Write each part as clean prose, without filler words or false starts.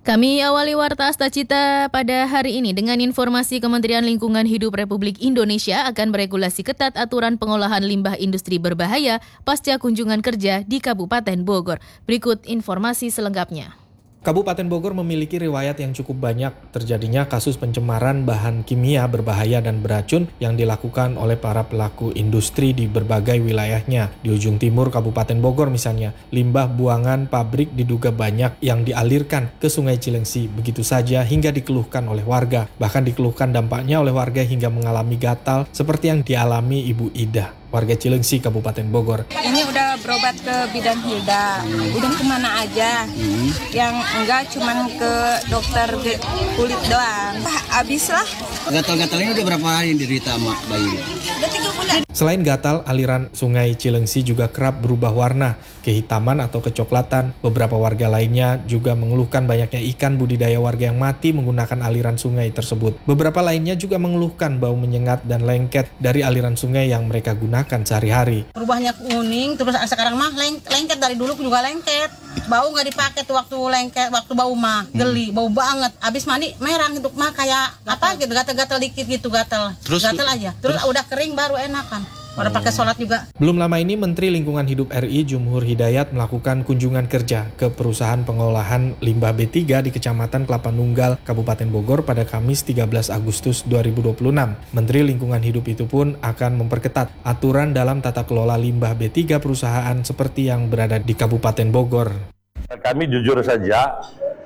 Kami awali Warta Asta Cita pada hari ini dengan informasi Kementerian Lingkungan Hidup Republik Indonesia akan beregulasi ketat aturan pengolahan limbah industri berbahaya pasca kunjungan kerja di Kabupaten Bogor. Berikut informasi selengkapnya. Kabupaten Bogor memiliki riwayat yang cukup banyak terjadinya kasus pencemaran bahan kimia berbahaya dan beracun yang dilakukan oleh para pelaku industri di berbagai wilayahnya. Di ujung timur Kabupaten Bogor misalnya, limbah buangan pabrik diduga banyak yang dialirkan ke Sungai Cilengsi begitu saja hingga dikeluhkan oleh warga. Bahkan dikeluhkan dampaknya oleh warga hingga mengalami gatal seperti yang dialami Ibu Ida, warga Cilengsi, Kabupaten Bogor. Ini udah berobat ke bidan Hilda, udah kemana aja, yang enggak cuman ke dokter kulit doang. Habis lah. Gatal-gatalnya udah berapa hari yang diderita sama bayi? Udah 3 bulan. Selain gatal, aliran Sungai Cilengsi juga kerap berubah warna, kehitaman atau kecoklatan. Beberapa warga lainnya juga mengeluhkan banyaknya ikan budidaya warga yang mati menggunakan aliran sungai tersebut. Beberapa lainnya juga mengeluhkan bau menyengat dan lengket dari aliran sungai yang mereka gunakan sehari-hari. Berubahnya kuning, terus sekarang mah lengket, dari dulu juga lengket. Bau nggak dipakai tuh waktu lengket, waktu bau mah geli, bau banget. Abis mandi merah gitu mah kayak apa gitu, gatal-gatal dikit gitu, gatal aja. Terus udah kering baru enakan. Udah pakai sholat juga. Belum lama ini Menteri Lingkungan Hidup RI Jumhur Hidayat melakukan kunjungan kerja ke perusahaan pengolahan limbah B3 di Kecamatan Kelapa Nunggal, Kabupaten Bogor pada Kamis 13 Agustus 2026. Menteri Lingkungan Hidup itu pun akan memperketat aturan dalam tata kelola limbah B3 perusahaan seperti yang berada di Kabupaten Bogor. Kami jujur saja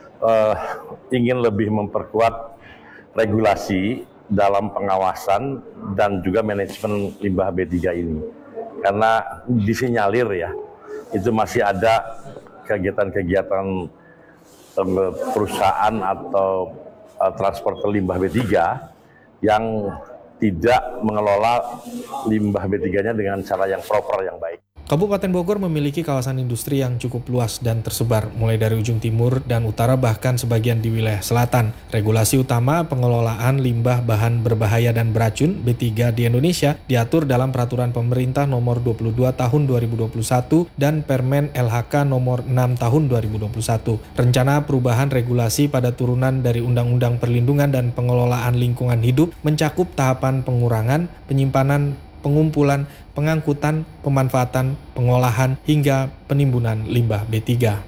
ingin lebih memperkuat regulasi dalam pengawasan dan juga manajemen limbah B3 ini. Karena disinyalir ya, itu masih ada kegiatan-kegiatan perusahaan atau transporter limbah B3 yang tidak mengelola limbah B3-nya dengan cara yang proper, yang baik. Kabupaten Bogor memiliki kawasan industri yang cukup luas dan tersebar, mulai dari ujung timur dan utara bahkan sebagian di wilayah selatan. Regulasi utama pengelolaan limbah bahan berbahaya dan beracun B3 di Indonesia diatur dalam Peraturan Pemerintah Nomor 22 Tahun 2021 dan Permen LHK Nomor 6 Tahun 2021. Rencana perubahan regulasi pada turunan dari Undang-Undang Perlindungan dan Pengelolaan Lingkungan Hidup mencakup tahapan pengurangan, penyimpanan, pengumpulan, pengangkutan, pemanfaatan, pengolahan, hingga penimbunan limbah B3.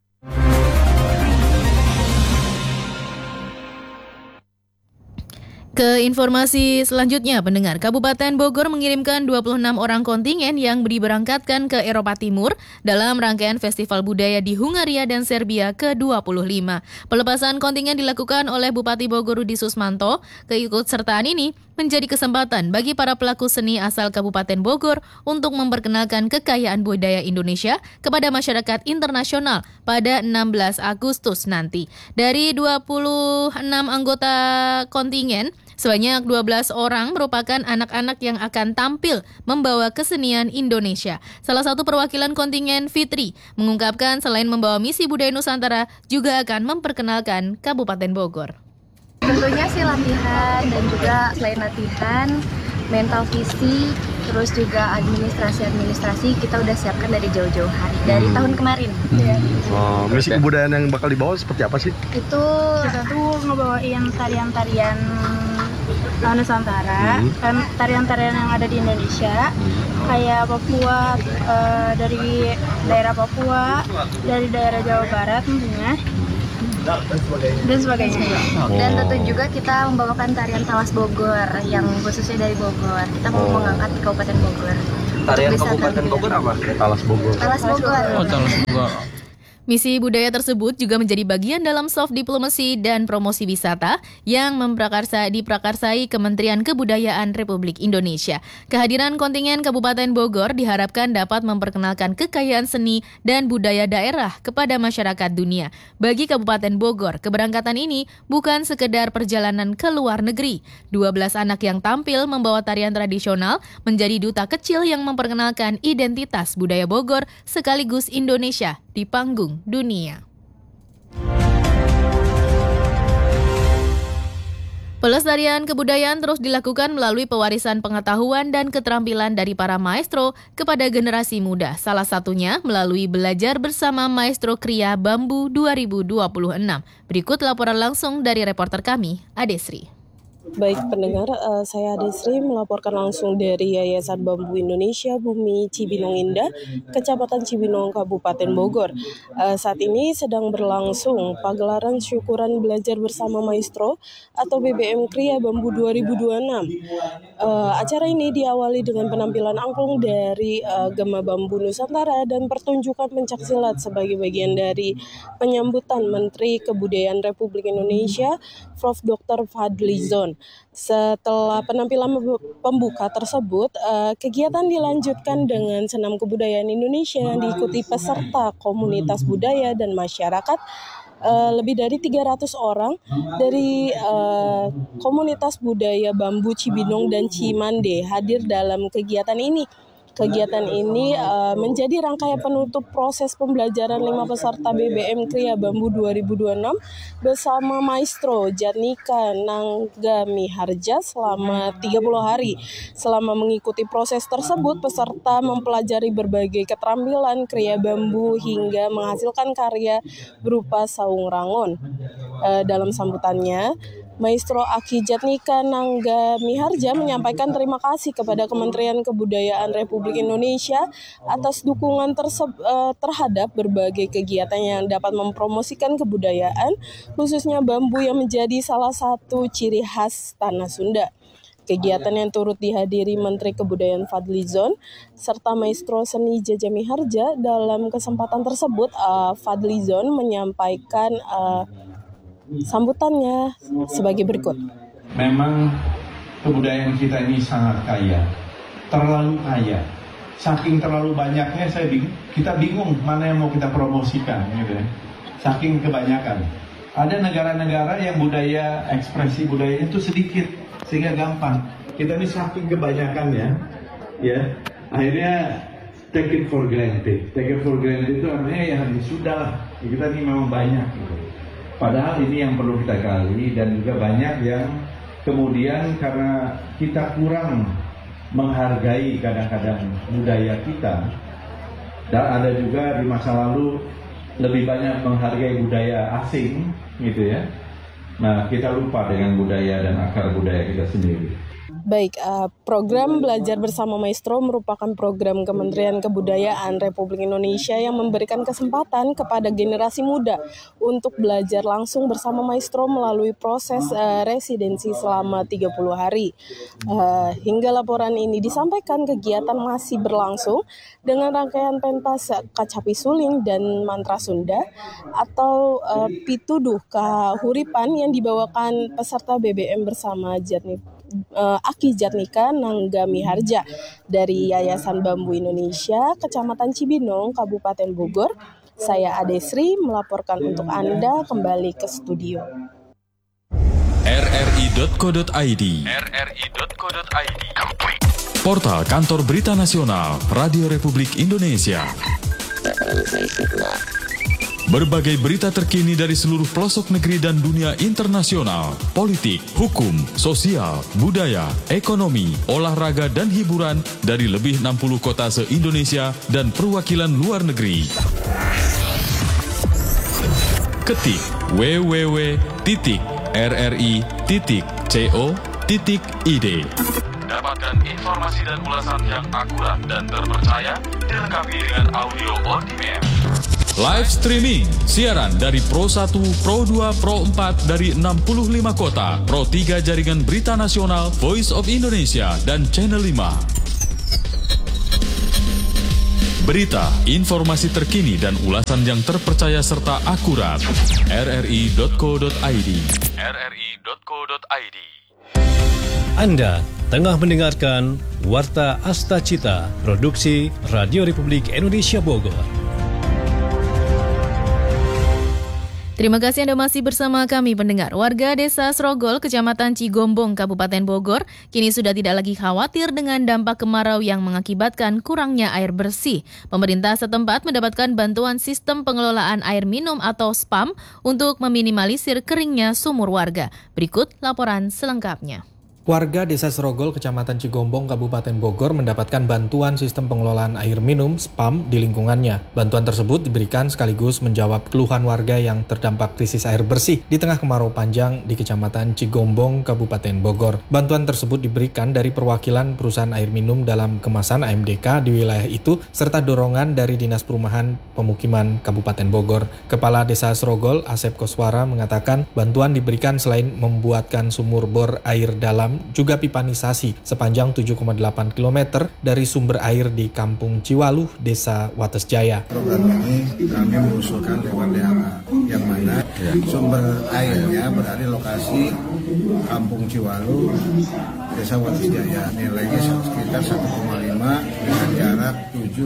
Ke informasi selanjutnya, pendengar, Kabupaten Bogor mengirimkan 26 orang kontingen yang diberangkatkan ke Eropa Timur dalam rangkaian Festival Budaya di Hungaria dan Serbia ke-25. Pelepasan kontingen dilakukan oleh Bupati Bogor Rudi Susmanto. Keikutsertaan ini menjadi kesempatan bagi para pelaku seni asal Kabupaten Bogor untuk memperkenalkan kekayaan budaya Indonesia kepada masyarakat internasional pada 16 Agustus nanti. Dari 26 anggota kontingen, sebanyak 12 orang merupakan anak-anak yang akan tampil membawa kesenian Indonesia. Salah satu perwakilan kontingen, Fitri, mengungkapkan selain membawa misi budaya Nusantara, juga akan memperkenalkan Kabupaten Bogor. Tentunya sih latihan, dan juga selain latihan, mental fisik, terus juga administrasi kita udah siapkan dari jauh-jauh hari, dari tahun kemarin. Oh, misi kebudayaan yang bakal dibawa seperti apa sih? Itu kita tuh ngebawain tarian-tarian Nusantara, tarian-tarian yang ada di Indonesia, kayak Papua, dari daerah Papua, dari daerah Jawa Barat tentunya, dan sebagainya. Dan tentu juga kita membawakan tarian Talas Bogor yang khususnya dari Bogor. Kita mau mengangkat di Kabupaten Bogor. Tarian Kabupaten Bogor apa? Talas Bogor. Talas Bogor. Oh, Talas Bogor. Misi budaya tersebut juga menjadi bagian dalam soft diplomasi dan promosi wisata yang diprakarsai Kementerian Kebudayaan Republik Indonesia. Kehadiran kontingen Kabupaten Bogor diharapkan dapat memperkenalkan kekayaan seni dan budaya daerah kepada masyarakat dunia. Bagi Kabupaten Bogor, keberangkatan ini bukan sekedar perjalanan ke luar negeri. 12 anak yang tampil membawa tarian tradisional menjadi duta kecil yang memperkenalkan identitas budaya Bogor sekaligus Indonesia di panggung dunia. Pelestarian kebudayaan terus dilakukan melalui pewarisan pengetahuan dan keterampilan dari para maestro kepada generasi muda. Salah satunya melalui Belajar Bersama Maestro Kriya Bambu 2026. Berikut laporan langsung dari reporter kami, Adesri. Baik pendengar, saya Adesri melaporkan langsung dari Yayasan Bambu Indonesia Bumi Cibinong Indah, Kecamatan Cibinong, Kabupaten Bogor. Saat ini sedang berlangsung pagelaran syukuran Belajar Bersama Maestro atau BBM Kriya Bambu 2026. Acara ini diawali dengan penampilan angklung dari Gema Bambu Nusantara dan pertunjukan pencaksilat sebagai bagian dari penyambutan Menteri Kebudayaan Republik Indonesia, Prof. Dr. Fadlizon. Setelah penampilan pembuka tersebut, kegiatan dilanjutkan dengan senam kebudayaan Indonesia yang diikuti peserta komunitas budaya dan masyarakat. Lebih dari 300 orang dari komunitas budaya Bambu Cibinong dan Cimande hadir dalam kegiatan ini. Kegiatan ini menjadi rangkaian penutup proses pembelajaran 5 peserta BBM Kriya Bambu 2026 bersama Maestro Jatnika Nanggamiharja selama 30 hari. Selama mengikuti proses tersebut, peserta mempelajari berbagai keterampilan Kriya Bambu hingga menghasilkan karya berupa saung rangon. Dalam sambutannya, Maestro Aki Jatnika Nanggamiharja menyampaikan terima kasih kepada Kementerian Kebudayaan Republik Indonesia atas dukungan terhadap berbagai kegiatan yang dapat mempromosikan kebudayaan, khususnya bambu yang menjadi salah satu ciri khas tanah Sunda. Kegiatan yang turut dihadiri Menteri Kebudayaan Fadlizon serta Maestro Seni Jajamiharja. Dalam kesempatan tersebut, Fadlizon menyampaikan sambutannya sebagai berikut. Memang kebudayaan kita ini sangat kaya, terlalu kaya. Saking terlalu banyaknya kita bingung mana yang mau kita promosikan, gitu ya. Saking kebanyakan. Ada negara-negara yang budaya, ekspresi budaya itu sedikit, sehingga gampang. Kita ini saking kebanyakan ya. Akhirnya take it for granted. Take it for granted itu artinya ya sudah lah. Kita ini memang banyak gitu. Padahal ini yang perlu kita gali, dan juga banyak yang kemudian karena kita kurang menghargai kadang-kadang budaya kita, dan ada juga di masa lalu lebih banyak menghargai budaya asing gitu ya. Nah, kita lupa dengan budaya dan akar budaya kita sendiri. Baik, program Belajar Bersama Maestro merupakan program Kementerian Kebudayaan Republik Indonesia yang memberikan kesempatan kepada generasi muda untuk belajar langsung bersama maestro melalui proses residensi selama 30 hari. Hingga laporan ini disampaikan, kegiatan masih berlangsung dengan rangkaian pentas Kacapi Suling dan Mantra Sunda atau Pituduh Kahuripan yang dibawakan peserta BBM bersama Aki Jatnika Nanggamiharja dari Yayasan Bambu Indonesia, Kecamatan Cibinong, Kabupaten Bogor. Saya Adesri melaporkan untuk Anda, kembali ke studio. rri.co.id Portal Kantor Berita Nasional Radio Republik Indonesia. Berbagai berita terkini dari seluruh pelosok negeri dan dunia internasional, politik, hukum, sosial, budaya, ekonomi, olahraga, dan hiburan dari lebih 60 kota se-Indonesia dan perwakilan luar negeri. Ketik www.rri.co.id. Dapatkan informasi dan ulasan yang akurat dan terpercaya, dilengkapi dengan audio on demand. Live streaming, siaran dari Pro 1, Pro 2, Pro 4 dari 65 kota, Pro 3 Jaringan Berita Nasional, Voice of Indonesia, dan Channel 5. Berita, informasi terkini dan ulasan yang terpercaya serta akurat. rri.co.id. Anda tengah mendengarkan Warta Asta Cita, produksi Radio Republik Indonesia Bogor. Terima kasih Anda masih bersama kami pendengar. Warga Desa Srogol, Kecamatan Cigombong, Kabupaten Bogor, kini sudah tidak lagi khawatir dengan dampak kemarau yang mengakibatkan kurangnya air bersih. Pemerintah setempat mendapatkan bantuan sistem pengelolaan air minum atau SPAM untuk meminimalisir keringnya sumur warga. Berikut laporan selengkapnya. Warga Desa Srogol, Kecamatan Cigombong, Kabupaten Bogor mendapatkan bantuan sistem pengelolaan air minum (SPAM) di lingkungannya. Bantuan tersebut diberikan sekaligus menjawab keluhan warga yang terdampak krisis air bersih di tengah kemarau panjang di Kecamatan Cigombong, Kabupaten Bogor. Bantuan tersebut diberikan dari perwakilan perusahaan air minum dalam kemasan AMDK di wilayah itu, serta dorongan dari Dinas Perumahan Pemukiman Kabupaten Bogor. Kepala Desa Srogol, Asep Koswara, mengatakan bantuan diberikan selain membuatkan sumur bor air dalam, juga pipanisasi sepanjang 7,8 km dari sumber air di Kampung Ciwaluh, Desa Wates Jaya. Program ini kami mengusulkan lewat DHA, yang mana sumber airnya berada di lokasi Kampung Ciwaluh, Desa Wates Jaya. Nilainya sekitar 1,5 dengan jarak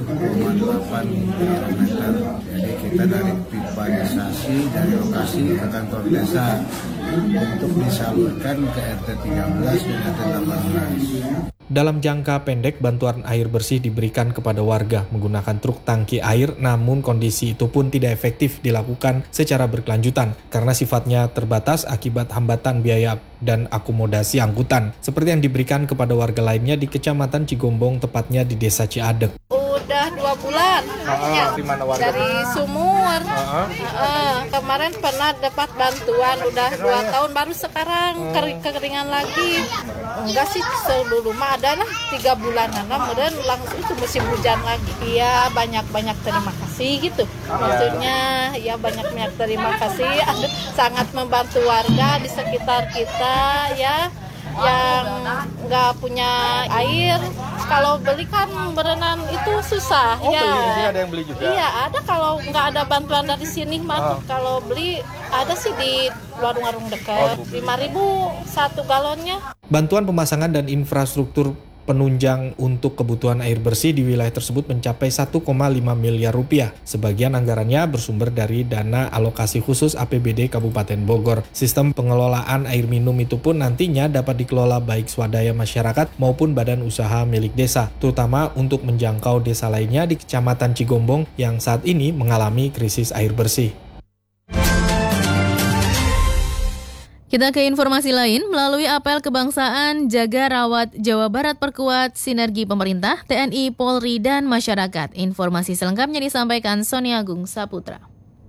7,8 km. Jadi kita dari pipanisasi dari lokasi ke kantor desa untuk disalurkan ke RT 13 dan RT 18. Dalam jangka pendek, bantuan air bersih diberikan kepada warga menggunakan truk tangki air, namun kondisi itu pun tidak efektif dilakukan secara berkelanjutan karena sifatnya terbatas akibat hambatan biaya dan akomodasi angkutan, seperti yang diberikan kepada warga lainnya di Kecamatan Cigombong, tepatnya di Desa Ciadek. Udah 2 bulan Di mana warga? dari sumur. Kemarin pernah dapat bantuan, udah 2 tahun, baru sekarang kekeringan lagi. Enggak sih, sebelum mah ada lah 3 bulanan, kemudian langsung itu musim hujan lagi. Iya, banyak-banyak terima kasih gitu. Maksudnya ya banyak-banyak terima kasih, sangat membantu warga di sekitar kita ya yang nggak punya air. Kalau beli kan berenang itu susah. Oh, ya. Beli, di sini ada yang beli juga? Iya, ada kalau nggak ada bantuan dari sini mah. Kalau beli ada sih di warung-warung dekat. 5.000 1 galonnya. Bantuan pemasangan dan infrastruktur penunjang untuk kebutuhan air bersih di wilayah tersebut mencapai 1,5 miliar rupiah. Sebagian anggarannya bersumber dari dana alokasi khusus APBD Kabupaten Bogor. Sistem pengelolaan air minum itu pun nantinya dapat dikelola baik swadaya masyarakat maupun badan usaha milik desa, terutama untuk menjangkau desa lainnya di Kecamatan Cigombong yang saat ini mengalami krisis air bersih. Kita ke informasi lain, melalui apel kebangsaan Jaga Rawat Jawa Barat perkuat sinergi pemerintah, TNI, Polri, dan masyarakat. Informasi selengkapnya disampaikan Sony Agung Saputra.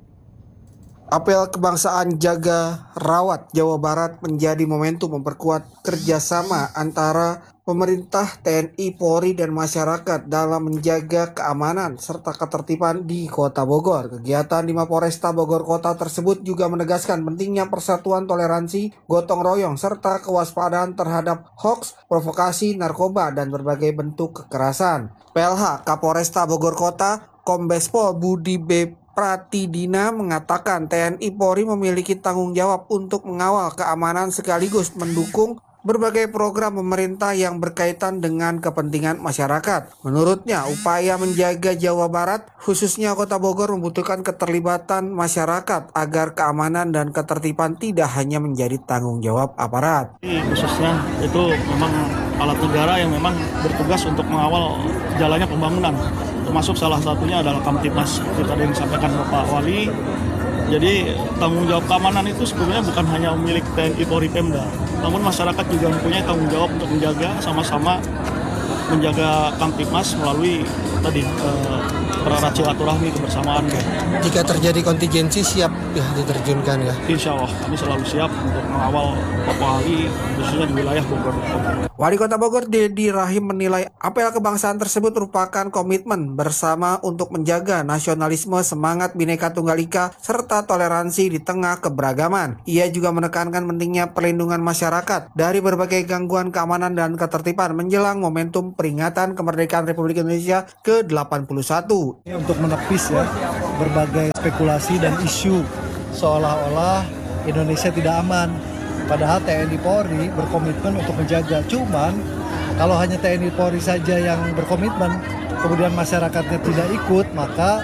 Apel kebangsaan Jaga Rawat Jawa Barat menjadi momentum memperkuat kerjasama antara pemerintah, TNI, Polri, dan masyarakat dalam menjaga keamanan serta ketertiban di Kota Bogor. Kegiatan di Mapolresta Bogor Kota tersebut juga menegaskan pentingnya persatuan, toleransi, gotong royong, serta kewaspadaan terhadap hoaks, provokasi, narkoba, dan berbagai bentuk kekerasan. PLH Kapolresta Bogor Kota, Kombes Pol Budi B. Pratidina mengatakan TNI Polri memiliki tanggung jawab untuk mengawal keamanan sekaligus mendukung berbagai program pemerintah yang berkaitan dengan kepentingan masyarakat. Menurutnya, upaya menjaga Jawa Barat, khususnya Kota Bogor, membutuhkan keterlibatan masyarakat agar keamanan dan ketertiban tidak hanya menjadi tanggung jawab aparat. Khususnya itu memang alat negara yang memang bertugas untuk mengawal jalannya pembangunan. Termasuk salah satunya adalah Kamtibmas, seperti tadi yang disampaikan Bapak Wali. Jadi tanggung jawab keamanan itu sebenarnya bukan hanya milik TNI Polri Pemda, namun masyarakat juga mempunyai tanggung jawab untuk menjaga, sama-sama menjaga Kamtibmas melalui tadi pererat silaturahmi kebersamaan. Jika terjadi kontingensi siap ya diterjunkan ya? Insya Allah kami selalu siap untuk mengawal Bapak Wali, khususnya di wilayah Bogor. Wali Kota Bogor Dedi Rahim menilai apel kebangsaan tersebut merupakan komitmen bersama untuk menjaga nasionalisme, semangat Bhinneka Tunggal Ika, serta toleransi di tengah keberagaman. Ia juga menekankan pentingnya perlindungan masyarakat dari berbagai gangguan keamanan dan ketertiban menjelang momentum peringatan kemerdekaan Republik Indonesia ke-81. Untuk menepis ya berbagai spekulasi dan isu seolah-olah Indonesia tidak aman. Padahal TNI Polri berkomitmen untuk menjaga. Cuman kalau hanya TNI Polri saja yang berkomitmen, kemudian masyarakatnya tidak ikut, maka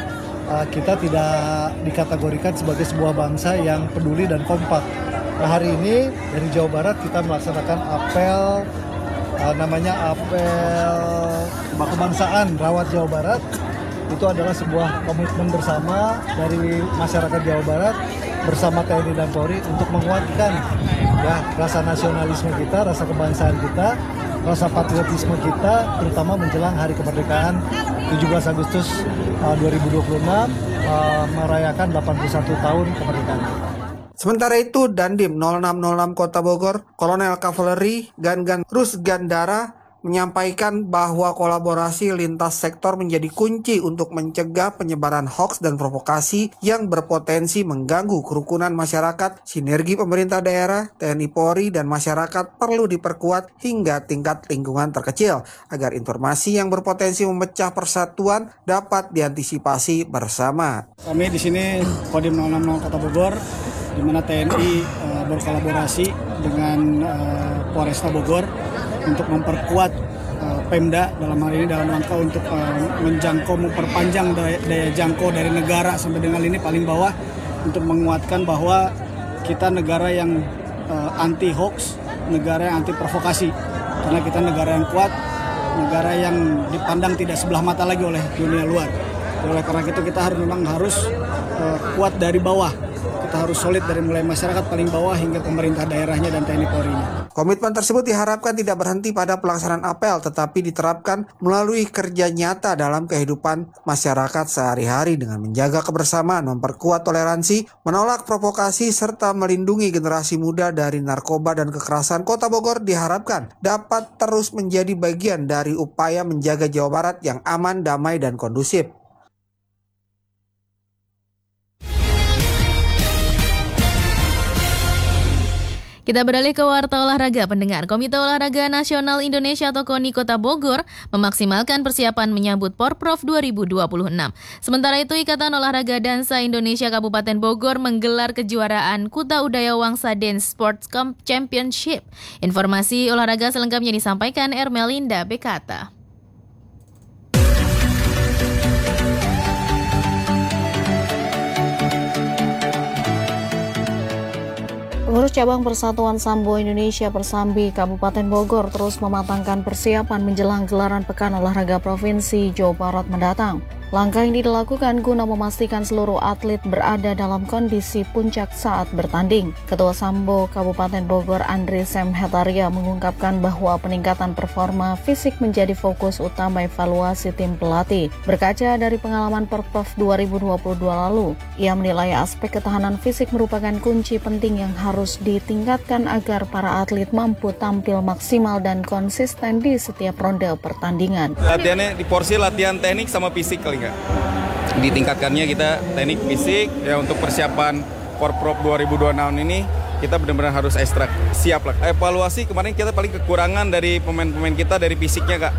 kita tidak dikategorikan sebagai sebuah bangsa yang peduli dan kompak. Nah, hari ini dari Jawa Barat kita melaksanakan apel namanya apel kebangsaan Rawat Jawa Barat. Itu adalah sebuah komitmen bersama dari masyarakat Jawa Barat bersama TNI dan Polri untuk menguatkan ya rasa nasionalisme kita, rasa kebangsaan kita, rasa patriotisme kita, terutama menjelang Hari Kemerdekaan 17 Agustus 2026 merayakan 81 tahun kemerdekaan kita. Sementara itu, Dandim 0606 Kota Bogor, Kolonel Kavaleri Gangan Rusgandara menyampaikan bahwa kolaborasi lintas sektor menjadi kunci untuk mencegah penyebaran hoaks dan provokasi yang berpotensi mengganggu kerukunan masyarakat. Sinergi pemerintah daerah, TNI Polri, dan masyarakat perlu diperkuat hingga tingkat lingkungan terkecil agar informasi yang berpotensi memecah persatuan dapat diantisipasi bersama. Kami di sini Kodim 060 Kota Bogor, di mana TNI berkolaborasi dengan Polresta Bogor untuk memperkuat Pemda dalam hal ini dalam rangka untuk memperpanjang daya jangkau dari negara sampai dengan ini paling bawah untuk menguatkan bahwa kita negara yang anti hoax, negara yang anti provokasi, karena kita negara yang kuat, negara yang dipandang tidak sebelah mata lagi oleh dunia luar. Oleh karena itu kita harus kuat dari bawah. Kita harus solid dari mulai masyarakat paling bawah hingga pemerintah daerahnya dan TNI Polri-nya. Komitmen tersebut diharapkan tidak berhenti pada pelaksanaan apel, tetapi diterapkan melalui kerja nyata dalam kehidupan masyarakat sehari-hari dengan menjaga kebersamaan, memperkuat toleransi, menolak provokasi, serta melindungi generasi muda dari narkoba dan kekerasan. Kota Bogor diharapkan dapat terus menjadi bagian dari upaya menjaga Jawa Barat yang aman, damai, dan kondusif. Kita beralih ke warta olahraga pendengar. Komite Olahraga Nasional Indonesia atau KONI Kota Bogor memaksimalkan persiapan menyambut Porprov 2026. Sementara itu, Ikatan Olahraga Dansa Indonesia Kabupaten Bogor menggelar kejuaraan Kuta Udaya Wangsa Dance Sports Championship. Informasi olahraga selengkapnya disampaikan Ermelinda Bekata. Pengurus Cabang Persatuan Sambo Indonesia Persambi Kabupaten Bogor terus mematangkan persiapan menjelang gelaran Pekan Olahraga Provinsi Jawa Barat mendatang. Langkah ini dilakukan guna memastikan seluruh atlet berada dalam kondisi puncak saat bertanding. Ketua Sambo Kabupaten Bogor Andre Semhetaria mengungkapkan bahwa peningkatan performa fisik menjadi fokus utama evaluasi tim pelatih. Berkaca dari pengalaman Porprov 2022 lalu, ia menilai aspek ketahanan fisik merupakan kunci penting yang harus ditingkatkan agar para atlet mampu tampil maksimal dan konsisten di setiap ronde pertandingan. Latihannya di porsi latihan teknik sama fisik kali nggak? Ditingkatkannya kita teknik fisik ya untuk persiapan Porprov 2026 ini kita benar-benar harus ekstra siap lah. Evaluasi kemarin kita paling kekurangan dari pemain-pemain kita dari fisiknya kak.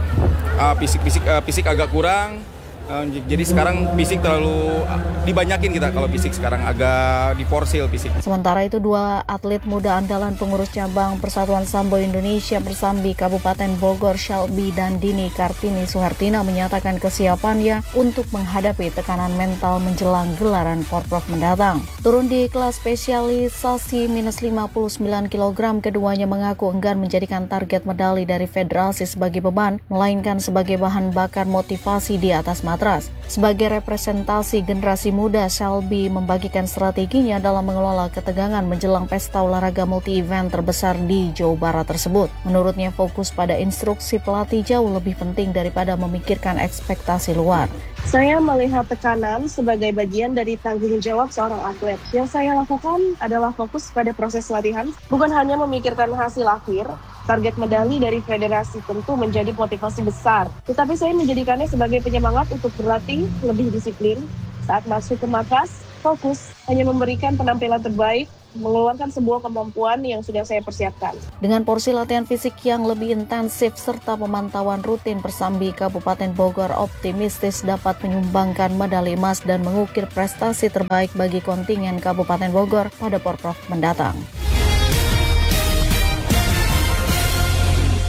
Fisik agak kurang. Jadi sekarang fisik terlalu dibanyakin kita kalau fisik sekarang agak diporsil fisik. Sementara itu, dua atlet muda andalan pengurus cabang Persatuan Sambo Indonesia Persambi Kabupaten Bogor, Shelby dan Dini Kartini Suhartina menyatakan kesiapannya untuk menghadapi tekanan mental menjelang gelaran Porprov mendatang. Turun di kelas spesialisasi minus 59 kg, keduanya mengaku enggan menjadikan target medali dari federasi sebagai beban, melainkan sebagai bahan bakar motivasi di atas matras. Sebagai representasi generasi muda, Shelby membagikan strateginya dalam mengelola ketegangan menjelang pesta olahraga multi-event terbesar di Jawa Barat tersebut. Menurutnya, fokus pada instruksi pelatih jauh lebih penting daripada memikirkan ekspektasi luar. Saya melihat tekanan sebagai bagian dari tanggung jawab seorang atlet. Yang saya lakukan adalah fokus pada proses latihan, bukan hanya memikirkan hasil akhir. Target medali dari federasi tentu menjadi motivasi besar, tetapi saya menjadikannya sebagai penyemangat untuk berlatih lebih disiplin. Saat masuk ke markas, fokus hanya memberikan penampilan terbaik, mengeluarkan sebuah kemampuan yang sudah saya persiapkan. Dengan porsi latihan fisik yang lebih intensif serta pemantauan rutin, Persambi Kabupaten Bogor optimistis dapat menyumbangkan medali emas dan mengukir prestasi terbaik bagi kontingen Kabupaten Bogor pada Porprov mendatang.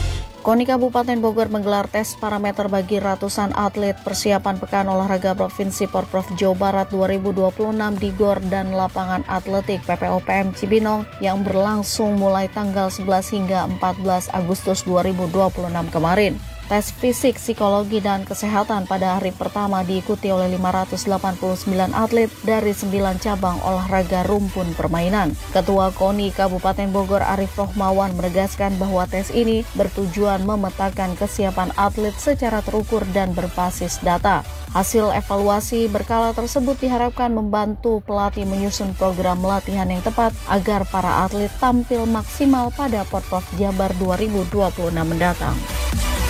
KONI Kabupaten Bogor menggelar tes parameter bagi ratusan atlet persiapan Pekan Olahraga Provinsi Porprov Jawa Barat 2026 di GOR dan Lapangan Atletik PPOPM Cibinong yang berlangsung mulai tanggal 11 hingga 14 Agustus 2026 kemarin. Tes fisik, psikologi, dan kesehatan pada hari pertama diikuti oleh 589 atlet dari 9 cabang olahraga rumpun permainan. Ketua KONI Kabupaten Bogor Arif Rohmawan menegaskan bahwa tes ini bertujuan memetakan kesiapan atlet secara terukur dan berbasis data. Hasil evaluasi berkala tersebut diharapkan membantu pelatih menyusun program latihan yang tepat agar para atlet tampil maksimal pada Porprov Jabar 2026 mendatang.